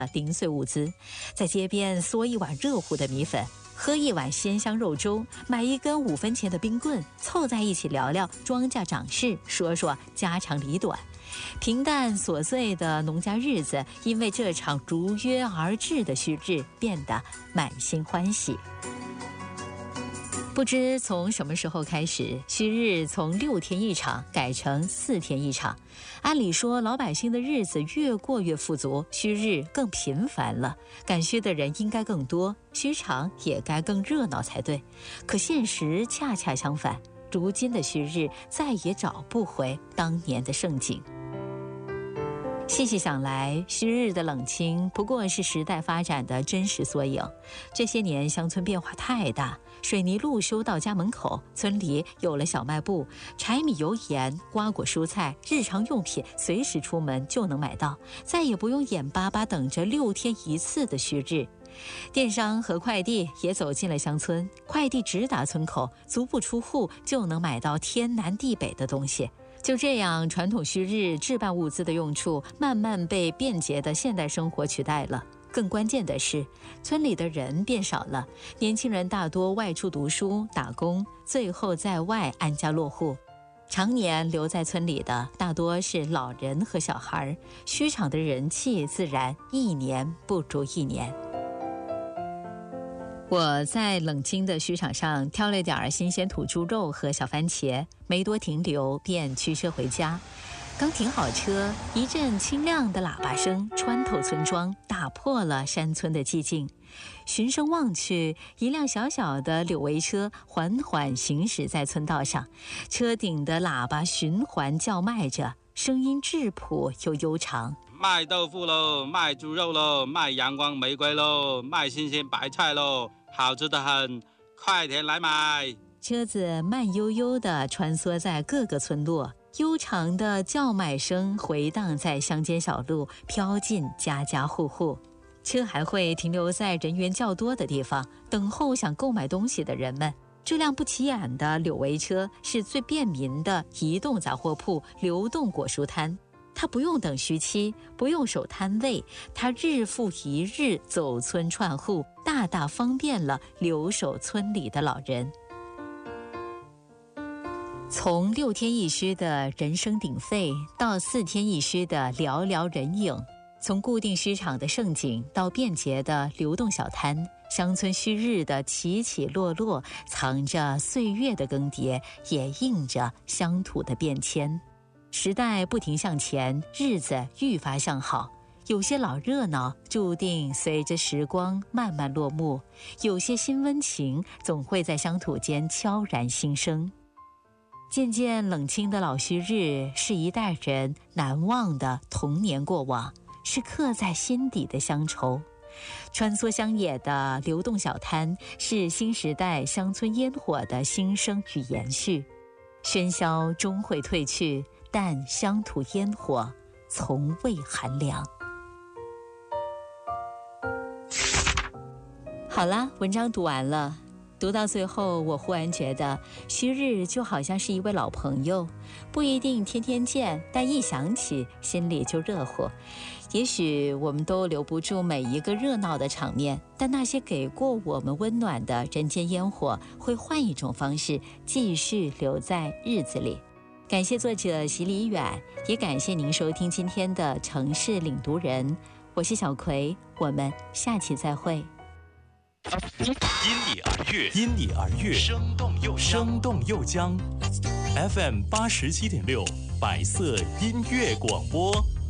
零碎物资，在街边嗦一碗热乎的米粉，喝一碗鲜香肉粥，买一根5分钱的冰棍，凑在一起聊聊庄稼长势，说说家长里短。平淡琐碎的农家日子，因为这场如约而至的旭日，变得满心欢喜。不知从什么时候开始，旭日从6天一场改成4天一场。按理说，老百姓的日子越过越富足，旭日更频繁了，赶墟的人应该更多，墟场也该更热闹才对。可现实恰恰相反，如今的旭日再也找不回当年的盛景。细细想来，旭日的冷清不过是时代发展的真实缩影。这些年乡村变化太大，水泥路修到家门口，村里有了小卖部，柴米油盐、瓜果蔬菜、日常用品随时出门就能买到，再也不用眼巴巴等着6天一次的旭日。电商和快递也走进了乡村，快递直达村口，足不出户就能买到天南地北的东西。就这样，传统旭日置办物资的用处慢慢被便捷的现代生活取代了。更关键的是，村里的人变少了，年轻人大多外出读书、打工，最后在外安家落户。常年留在村里的大多是老人和小孩，墟场的人气自然一年不如一年。我在冷清的墟场上挑了点新鲜土猪肉和小番茄，没多停留便驱车回家。刚停好车，一阵清亮的喇叭声穿透村庄，打破了山村的寂静。循声望去，一辆小小的柳围车缓缓行驶在村道上，车顶的喇叭循环叫卖着，声音质朴又悠长。 卖豆腐喽，卖猪肉喽，卖阳光玫瑰喽，卖新鲜白菜喽，好吃得很，快点来买！ 车子慢悠悠地穿梭在各个村落，悠长的叫卖声回荡在乡间小路，飘进家家户户。车还会停留在人员较多的地方，等候想购买东西的人们。这辆不起眼的柳围车是最便民的移动杂货铺、流动果蔬摊。它不用等须期，不用守摊位，它日复一日走村串户，大大方便了留守村里的老人。从6天一墟的人声鼎沸到4天一墟的寥寥人影，从固定墟场的盛景到便捷的流动小摊，乡村旭日的起起落落，藏着岁月的更迭，也映着乡土的变迁。时代不停向前，日子愈发向好。有些老热闹注定随着时光慢慢落幕，有些新温情总会在乡土间悄然新生。渐渐冷清的老旭日，是一代人难忘的童年过往，是刻在心底的乡愁。穿梭乡野的流动小摊，是新时代乡村烟火的新生与延续。喧嚣终会褪去，但乡土烟火从未寒凉。好了，文章读完了。读到最后，我忽然觉得旭日就好像是一位老朋友，不一定天天见，但一想起心里就热乎。也许我们都留不住每一个热闹的场面，但那些给过我们温暖的人间烟火，会换一种方式继续留在日子里。感谢作者席里远，也感谢您收听今天的城市领读人，我是小葵，我们下期再会。 因你而悦，生动又将 FM 87.6，百色音乐广播。